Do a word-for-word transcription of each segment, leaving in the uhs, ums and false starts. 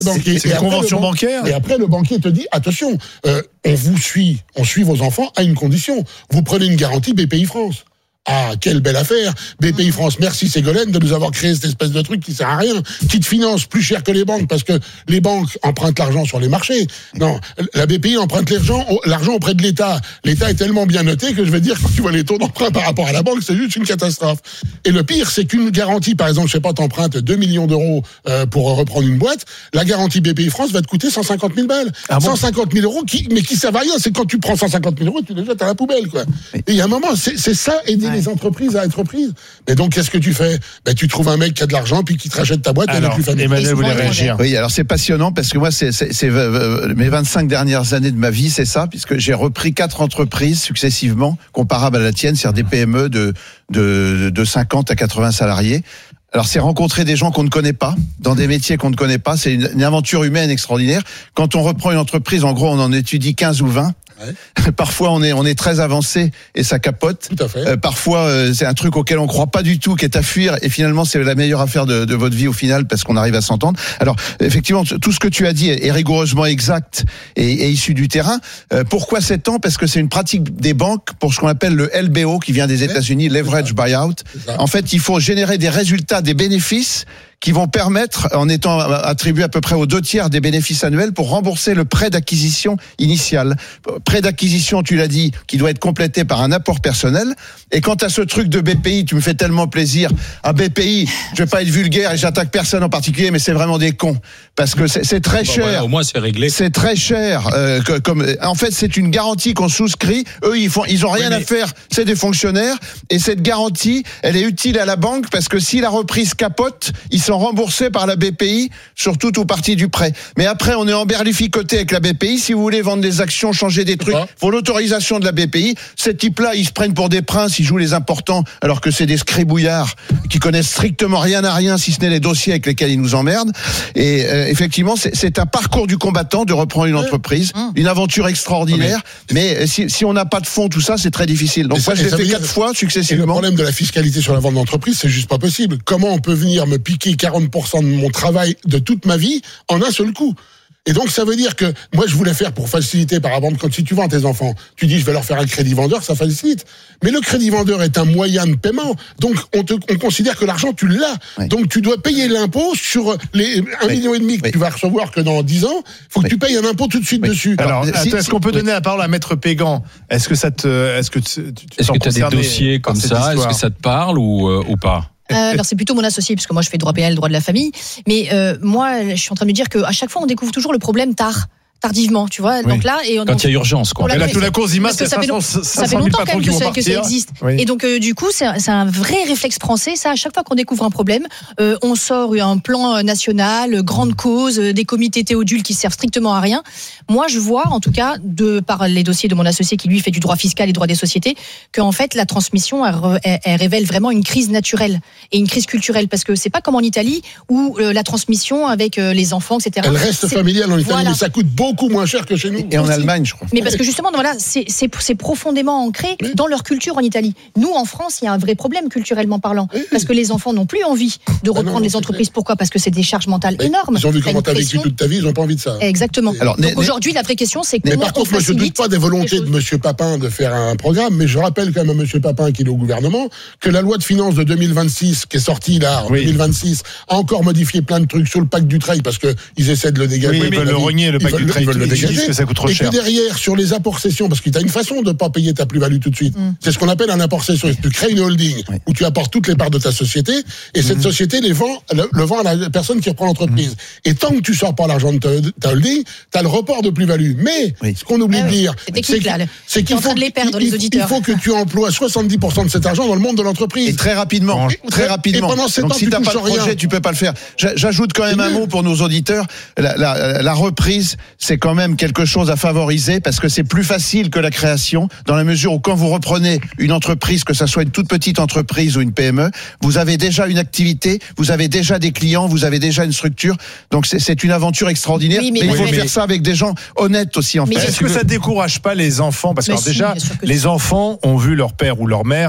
Banquier. C'est une convention ban- bancaire. Et après, le banquier te dit, attention, euh, on vous suit, on suit vos enfants à une condition. Vous prenez une garantie B P I France. Ah, quelle belle affaire. B P I France, merci Ségolène de nous avoir créé cette espèce de truc qui sert à rien, qui te finance plus cher que les banques, parce que les banques empruntent l'argent sur les marchés. Non, la B P I emprunte l'argent, l'argent auprès de l'État. L'État est tellement bien noté que je vais dire, quand tu vois les taux d'emprunt par rapport à la banque, c'est juste une catastrophe. Et le pire, c'est qu'une garantie, par exemple, je sais pas, t'empruntes deux millions d'euros euh, pour reprendre une boîte, la garantie B P I France va te coûter cent cinquante mille balles. Ah bon cent cinquante mille euros, qui, mais qui servent à rien. C'est quand tu prends cent cinquante mille euros, tu les jettes à la poubelle, quoi. Et il y a un moment, c'est, c'est ça, aider les entreprises à être prises. Mais donc, qu'est-ce que tu fais? Ben, tu trouves un mec qui a de l'argent, puis qui te rachète ta boîte, et elle est Alors, plus familière. Emmanuel voulait réagir. Oui, alors c'est passionnant parce que moi, c'est, c'est, c'est euh, mes vingt-cinq dernières années de ma vie, c'est ça, puisque j'ai repris quatre entreprises successivement, comparables à la tienne, c'est-à-dire des P M E de, de, de cinquante à quatre-vingts salariés. Alors, c'est rencontrer des gens qu'on ne connaît pas, dans des métiers qu'on ne connaît pas. C'est une, une aventure humaine extraordinaire. Quand on reprend une entreprise, en gros, on en étudie quinze ou vingt. Ouais. Parfois, on est, on est très avancé et ça capote. Tout à fait. Euh, parfois, euh, c'est un truc auquel on croit pas du tout, qui est à fuir. Et finalement, c'est la meilleure affaire de, de votre vie au final, parce qu'on arrive à s'entendre. Alors, effectivement, tout ce que tu as dit est rigoureusement exact et, et issu du terrain. Euh, pourquoi sept ans? Parce que c'est une pratique des banques pour ce qu'on appelle le L B O, qui vient des États-Unis, leverage buyout. En fait, il faut générer des résultats, des bénéfices qui vont permettre, en étant attribués à peu près aux deux tiers des bénéfices annuels, pour rembourser le prêt d'acquisition initial. Prêt d'acquisition, tu l'as dit, qui doit être complété par un apport personnel. Et quant à ce truc de B P I, tu me fais tellement plaisir. À B P I, je vais pas être vulgaire et j'attaque personne en particulier, mais c'est vraiment des cons. Parce que c'est, c'est très Bon, cher. voilà, au moins, c'est réglé. C'est très cher. Euh, que, comme, en fait, c'est une garantie qu'on souscrit. Eux, ils font, ils ont rien Oui, mais... à faire. C'est des fonctionnaires. Et cette garantie, elle est utile à la banque parce que si la reprise capote, ils sont remboursés par la B P I sur tout ou partie du prêt. Mais après, on est emberlificoté avec la B P I. Si vous voulez vendre des actions, changer des trucs, faut l'autorisation de la B P I. Ces types-là, ils se prennent pour des princes, ils jouent les importants, alors que c'est des scribouillards qui connaissent strictement rien à rien, si ce n'est les dossiers avec lesquels ils nous emmerdent. Et euh, effectivement, c'est, c'est un parcours du combattant de reprendre une entreprise, une aventure extraordinaire. Mais si, si on n'a pas de fonds, tout ça, c'est très difficile. Donc moi, je l'ai fait quatre fois successivement. Et le problème de la fiscalité sur la vente d'entreprise, c'est juste pas possible. Comment on peut venir me piquer quarante pour cent de mon travail de toute ma vie en un seul coup? Et donc, ça veut dire que, moi, je voulais faire pour faciliter, par exemple, quand si tu vends tes enfants, tu dis, je vais leur faire un crédit vendeur, ça facilite. Mais le crédit vendeur est un moyen de paiement. Donc, on te, on considère que l'argent, tu l'as. Oui. Donc, tu dois payer l'impôt sur les un oui. million et demi que oui. tu vas recevoir que dans dix ans. Faut que oui. tu payes un impôt tout de suite oui. dessus. Alors, Alors si, attends, est-ce qu'on peut oui. donner la parole à Maître Pégan? Est-ce que ça te, est-ce que tu, tu est-ce que tu as des dossiers comme ça? Est-ce que ça te parle ou, euh, ou pas? Euh, alors c'est plutôt mon associé, puisque moi je fais droit pénal, droit de la famille. Mais euh, moi, je suis en train de me dire qu'à chaque fois, on découvre toujours le problème tard. Tardivement, tu vois. Oui. Donc là, et on, quand il y a urgence, quoi. Et là, tout la cause, il ça, ça, fait, ça fait longtemps quand même que ça, que ça existe. Oui. Et donc, euh, du coup, c'est, c'est un vrai réflexe français. Ça, à chaque fois qu'on découvre un problème, euh, on sort un plan national, grande cause, des comités théodules qui servent strictement à rien. Moi, je vois, en tout cas, de par les dossiers de mon associé qui lui fait du droit fiscal et droit des sociétés, qu'en fait, la transmission, elle, elle, elle révèle vraiment une crise naturelle et une crise culturelle, parce que c'est pas comme en Italie où euh, la transmission avec euh, les enfants, et cetera. Elle reste c'est, familiale en Italie, voilà. mais ça coûte beaucoup. beaucoup moins cher que chez nous. Et en Allemagne, je crois. Mais parce que justement, voilà, c'est, c'est, c'est profondément ancré oui. dans leur culture en Italie. Nous, en France, il y a un vrai problème culturellement parlant. Oui. Parce que les enfants n'ont plus envie de reprendre ah non, les entreprises. Clair. Pourquoi ? Parce que c'est des charges mentales oui. énormes. Ils ont vu comment tu as vécu toute ta vie, ils n'ont pas envie de ça. Exactement. Alors, Donc né, aujourd'hui, la vraie question, c'est comment mais par contre, moi, je ne doute pas des volontés de M. Papin de faire un programme, mais je rappelle quand même à M. Papin, qui est au gouvernement, que la loi de finances de deux mille vingt-six, qui est sortie là, en oui. deux mille vingt-six, a encore modifié plein de trucs sur le pacte du trail, parce qu'ils essaient de le dégager. Oui, ils veulent le rogner, le pacte du trail. Ils veulent le dégager. Que ça coûte trop et cher. puis derrière, sur les apports cessions, parce que tu as une façon de ne pas payer ta plus-value tout de suite. Mm. C'est ce qu'on appelle un apport cession. Tu crées une holding oui. où tu apportes toutes les parts de ta société et mm. cette société les vend, le, le vend à la personne qui reprend l'entreprise. Mm. Et tant que tu sors pas l'argent de ta, ta holding, tu as le report de plus-value. Mais oui. ce qu'on oublie ah de oui. dire, c'est, technique, c'est, là, c'est qu'il faut, de les perdre, il, les auditeurs. il faut que tu emploies soixante-dix pour cent de cet argent dans le monde de l'entreprise. Et très rapidement. Et, très rapidement. Et pendant sept Donc ans, si tu n'as pas de projet, rien. tu peux pas le faire. J'ajoute quand même un mot pour nos auditeurs. La, la, la reprise, c'est quand même quelque chose à favoriser parce que c'est plus facile que la création, dans la mesure où quand vous reprenez une entreprise, que ça soit une toute petite entreprise ou une P M E, vous avez déjà une activité, vous avez déjà des clients, vous avez déjà une structure. Donc c'est, c'est une aventure extraordinaire. Oui, mais, mais il faut mais faire mais... ça avec des gens honnêtes aussi en mais fait. Est-ce que ça décourage pas les enfants ? Parce que alors, si, déjà, les enfants ont vu leur père ou leur mère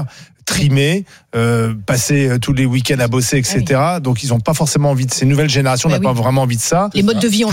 trimés, euh, passer tous les week-ends à bosser, et cetera. Ah oui. Donc ils n'ont pas forcément envie de ces nouvelles générations, bah n'ont oui. pas vraiment envie de ça. Les modes de vie ont